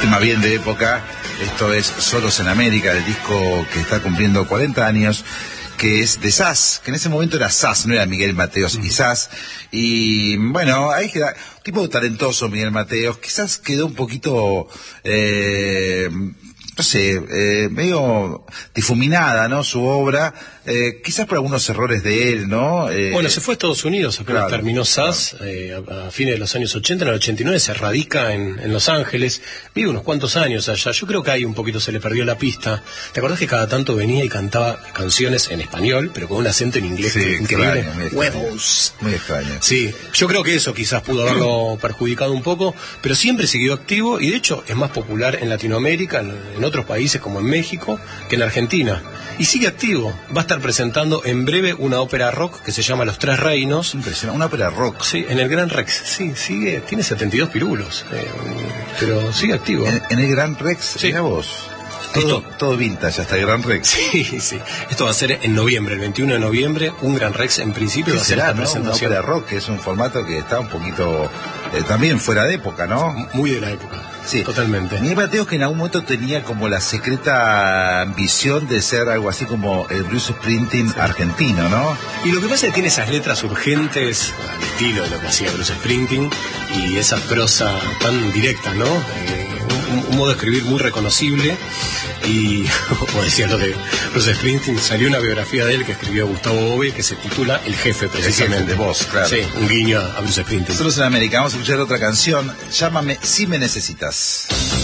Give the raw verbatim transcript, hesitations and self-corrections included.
tema bien de época. Esto es Solos en América, el disco que está cumpliendo cuarenta años, que es de Sass, que en ese momento era Sass, no era Miguel Mateos y Sass. Y bueno, ahí queda, un tipo talentoso Miguel Mateos, quizás quedó un poquito, eh, no sé, eh, medio difuminada, ¿no? Su obra, eh, quizás por algunos errores de él, ¿no? Eh, bueno, se fue a Estados Unidos, apenas claro, terminó Sass, claro. eh, a, a fines de los años ochenta, en el ochenta y nueve se radica en, en Los Ángeles, vive unos cuantos años allá. Yo creo que ahí un poquito se le perdió la pista. ¿Te acordás que cada tanto venía y cantaba canciones en español, pero con un acento en inglés? Sí, increíble? extraño, muy Huevos. Muy extraño. Sí, yo creo que eso quizás pudo haberlo perjudicado un poco, pero siempre siguió activo y de hecho es más popular en Latinoamérica, en, en otros países como en México, que en Argentina. Y sigue activo. Va a estar presentando en breve una ópera rock que se llama Los Tres Reinos. Impresionante, una ópera rock. Sí, en el Gran Rex. Sí, sigue, tiene setenta y dos pirulos, eh, pero sigue activo. En, en el Gran Rex, sí. Mira vos. Todo, Esto, todo vintage hasta el Gran Rex. Sí, sí. Esto va a ser en noviembre, el veintiuno de noviembre, un Gran Rex en principio va a ser será, esta ¿no? presentación. Una ópera rock, que es un formato que está un poquito eh, también fuera de época, ¿no? Muy de la época. Sí, totalmente. Miguel Mateos, que en algún momento tenía como la secreta ambición de ser algo así como el Bruce Springsteen sí. argentino, ¿no? Y lo que pasa es que tiene esas letras urgentes, al estilo de lo que hacía Bruce Springsteen, y esa prosa tan directa, ¿no? Eh, un, un modo de escribir muy reconocible. Y, como decía lo de Bruce Springsteen, salió una biografía de él que escribió Gustavo Bove, que se titula El Jefe, precisamente. El jefe de vos, claro. Sí, un guiño a Bruce Springsteen. Nosotros en América vamos a escuchar otra canción, Llámame si me necesitas.